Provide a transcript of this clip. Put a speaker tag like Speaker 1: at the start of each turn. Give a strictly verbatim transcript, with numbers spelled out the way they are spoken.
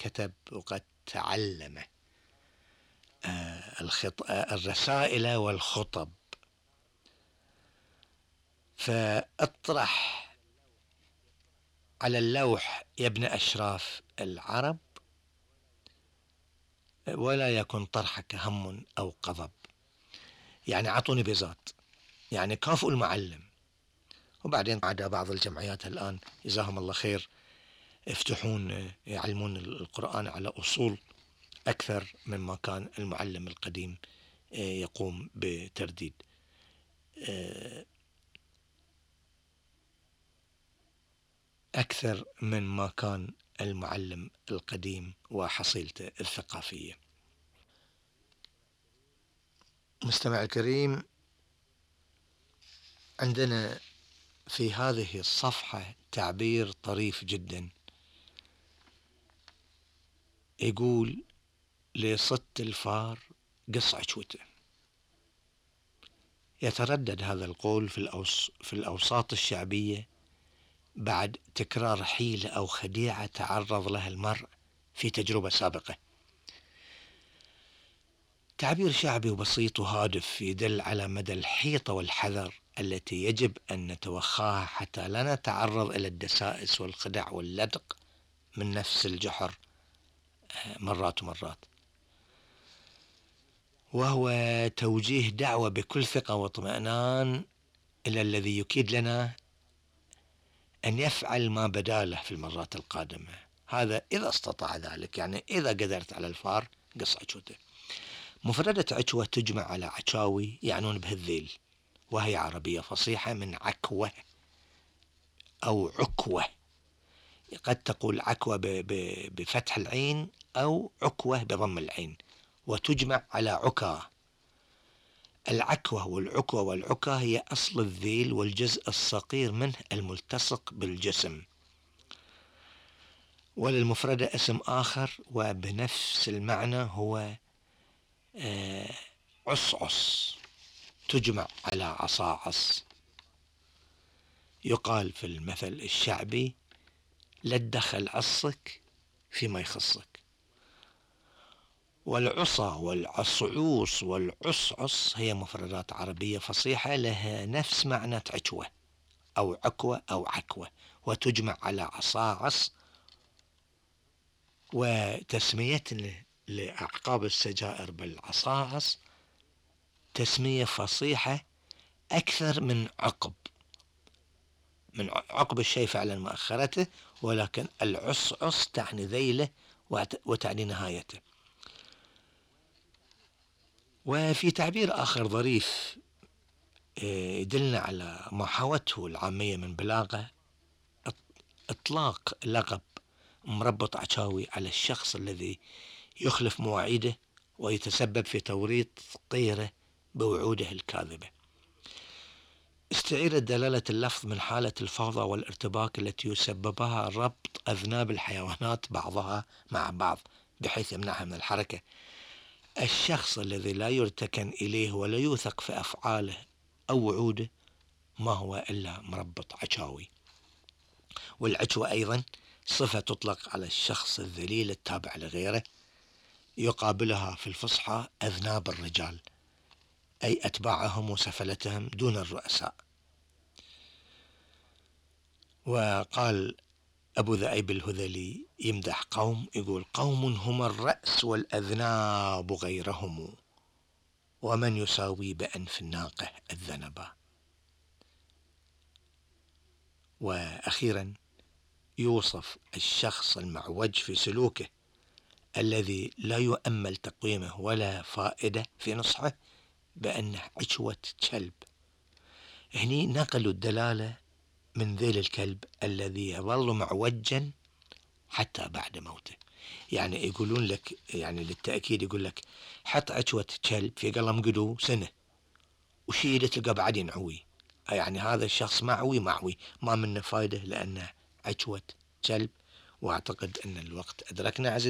Speaker 1: كتب وقد تعلم الرسائل والخطب، فاطرح على اللوح يا ابن أشراف العرب ولا يكن طرحك هم أو قضب. يعني عطوني بيزات، يعني كافئوا المعلم. وبعدين عاد بعض الجمعيات الآن جزاهم الله خير يفتحون يعلمون القرآن على أصول أكثر مما كان المعلم القديم يقوم بترديد. أكثر مما كان المعلم القديم وحصيلته الثقافية. مستمع الكريم، عندنا في هذه الصفحة تعبير طريف جدا، يقول لصت الفار قص عشوته. يتردد هذا القول في, الأوس في الأوساط الشعبية بعد تكرار حيلة أو خديعة تعرض لها المرء في تجربة سابقة. تعبير شعبي وبسيط وهادف يدل على مدى الحيطة والحذر التي يجب أن نتوخاها حتى لا نتعرض إلى الدسائس والخدع واللدق من نفس الجحر مرات ومرات. وهو توجيه دعوة بكل ثقة واطمئنان إلى الذي يكيد لنا أن يفعل ما بداله في المرات القادمة، هذا إذا استطاع ذلك. يعني إذا قدرت على الفار قص عشوته. مفردة عشوة تجمع على عشاوي يعنون به الذيل، وهي عربية فصيحة من عكوة أو عكوة. قد تقول عكوة بفتح العين أو عكوة بضم العين، وتجمع على عكا. العكوة والعكوة والعكا هي أصل الذيل والجزء الصغير منه الملتصق بالجسم. وللمفردة اسم آخر وبنفس المعنى هو عصعص، تجمع على عصاعص. يقال في المثل الشعبي لا تدخل عصك فيما يخصك. والعصا والعصعوص والعصعص هي مفردات عربية فصيحة لها نفس معنى عكوة أو عكوة أو عكوة، وتجمع على عصاعص. وتسميتنا لأعقاب السجائر بالعصاعص تسمية فصيحة أكثر من عقب، من عقب الشيء فعلا مؤخرته، ولكن العصعص تعني ذيله وتعني نهايته. وفي تعبير آخر ظريف يدلنا على ما حوته العامية من بلاغة، إطلاق لقب مربط عشاوي على الشخص الذي يخلف مواعيده ويتسبب في توريط غيره بوعوده الكاذبة. استعيرت دلالة اللفظ من حالة الفوضى والارتباك التي يسببها ربط أذناب الحيوانات بعضها مع بعض بحيث يمنعها من الحركة. الشخص الذي لا يرتكن إليه ولا يوثق في أفعاله أو وعوده ما هو إلا مربط عشاوي. والعشوة أيضا صفة تطلق على الشخص الذليل التابع لغيره، يقابلها في الفصحى أذناب الرجال، أي أتباعهم وسفلتهم دون الرؤساء. وقال أبو ذئيب الهذلي يمدح قوم، يقول قوم هم الرأس والأذناب غيرهم، ومن يساوي بأنف الناقة الذنبا. وأخيرا يوصف الشخص المعوج في سلوكه الذي لا يؤمل تقويمه ولا فائدة في نصحه بأنه عشوة كلب. هني نقلوا الدلالة من ذيل الكلب الذي يظل معوجا حتى بعد موته. يعني يقولون لك، يعني للتأكيد يقول لك حط عشوة كلب في قلم قدو سنة وشيله تلقى بعد ينعوي، يعني هذا الشخص معوي معوي ما منه فايدة لأنه عشوة كلب. واعتقد أن الوقت أدركنا عزيزي